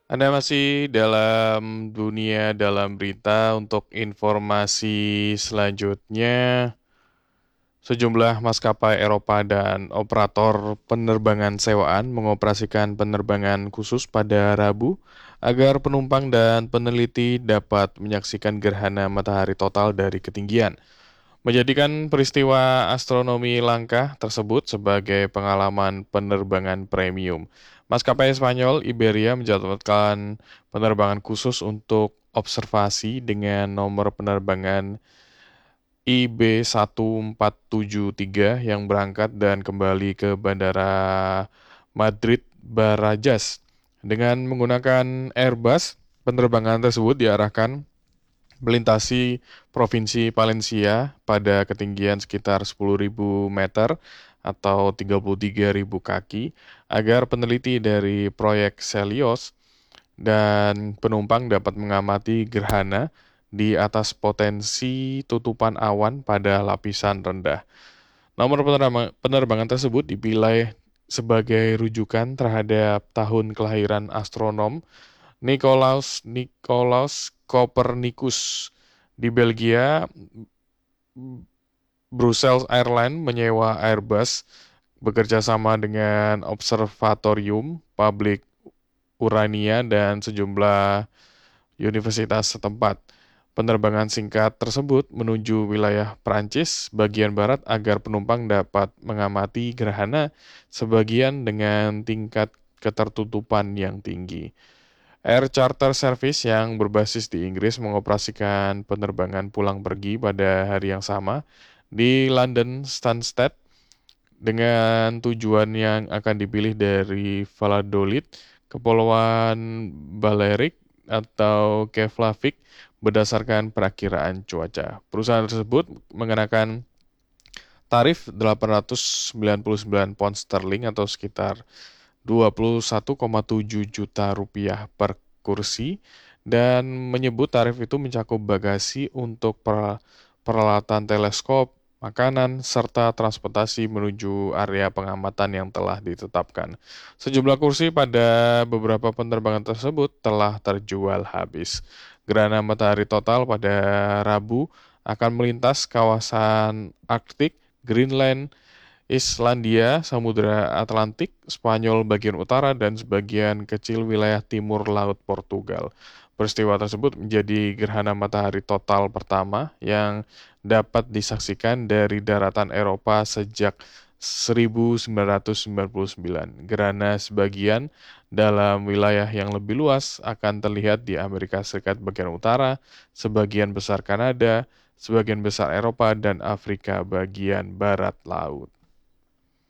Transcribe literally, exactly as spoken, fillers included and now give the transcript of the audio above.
Anda masih dalam dunia dalam berita untuk informasi selanjutnya. Sejumlah maskapai Eropa dan operator penerbangan sewaan mengoperasikan penerbangan khusus pada Rabu agar penumpang dan peneliti dapat menyaksikan gerhana matahari total dari ketinggian, menjadikan peristiwa astronomi langka tersebut sebagai pengalaman penerbangan premium. Maskapai Spanyol Iberia menjadwalkan penerbangan khusus untuk observasi dengan nomor penerbangan I B satu empat tujuh tiga yang berangkat dan kembali ke Bandara Madrid Barajas. Dengan menggunakan Airbus, penerbangan tersebut diarahkan melintasi Provinsi Valencia pada ketinggian sekitar sepuluh ribu meter atau tiga puluh tiga ribu kaki agar peneliti dari proyek Celios dan penumpang dapat mengamati gerhana di atas potensi tutupan awan pada lapisan rendah. Nomor penerbangan, penerbangan tersebut dipilih sebagai rujukan terhadap tahun kelahiran astronom Nicolaus Nicolaus Copernicus. Di Belgia, Brussels Airlines menyewa Airbus bekerja sama dengan Observatorium Publik Urania dan sejumlah universitas setempat. Penerbangan singkat tersebut menuju wilayah Prancis bagian barat agar penumpang dapat mengamati gerhana sebagian dengan tingkat ketertutupan yang tinggi. Air Charter Service yang berbasis di Inggris mengoperasikan penerbangan pulang pergi pada hari yang sama di London Stansted dengan tujuan yang akan dipilih dari Valladolid, Kepulauan Balearic, atau Keflavik berdasarkan perakiraan cuaca. Perusahaan tersebut mengenakan tarif delapan ratus sembilan puluh sembilan pound sterling atau sekitar dua puluh satu koma tujuh juta rupiah per kursi dan menyebut tarif itu mencakup bagasi untuk per- peralatan teleskop, makanan, serta transportasi menuju area pengamatan yang telah ditetapkan. Sejumlah kursi pada beberapa penerbangan tersebut telah terjual habis. Gerhana matahari total pada Rabu akan melintas kawasan Arktik, Greenland, Islandia, Samudra Atlantik, Spanyol bagian utara, dan sebagian kecil wilayah timur Laut Portugal. Peristiwa tersebut menjadi gerhana matahari total pertama yang dapat disaksikan dari daratan Eropa sejak seribu sembilan ratus sembilan puluh sembilan. Gerhana sebagian dalam wilayah yang lebih luas akan terlihat di Amerika Serikat bagian utara, sebagian besar Kanada, sebagian besar Eropa, dan Afrika bagian barat laut.